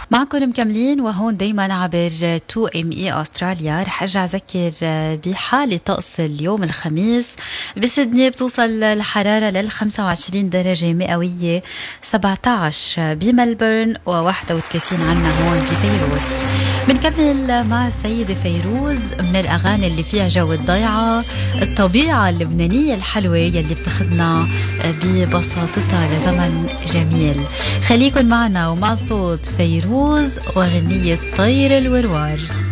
معكم مكملين وهون دايما عبر 2ME أستراليا. رح أرجع أذكر بحالة طقس اليوم الخميس. بسدني بتوصل الحرارة لل 25 درجة مئوية، 17 بملبورن و31 عنا هون ببيروت. بنكمل مع السيدة فيروز من الأغاني اللي فيها جو الضيعة، الطبيعة اللبنانية الحلوة يلي بتخدنا ببساطتها لزمن جميل. خليكن معنا ومع صوت فيروز وغنية طير الوروار.